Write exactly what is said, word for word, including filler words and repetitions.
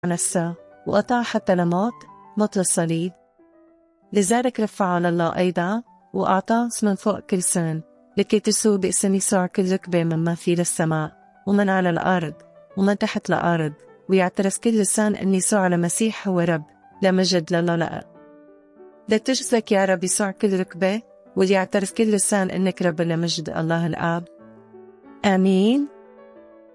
نفسه وقطع حتى لموت موت الصليب. لذلك رفع لله أيضا وأعطاه اسم فوق كل سن، لكي تسوء باسم يسوع كل ركبة مما في السماء ومن على الأرض ومن تحت الأرض، ويعترف كل لسان أن يسوع المسيح هو رب، لا مجد لله لا. لا تجزك يا رب يسوع كل ركبة، وليعترف كل لسان أنك رب، لا مجد الله الآب. آمين.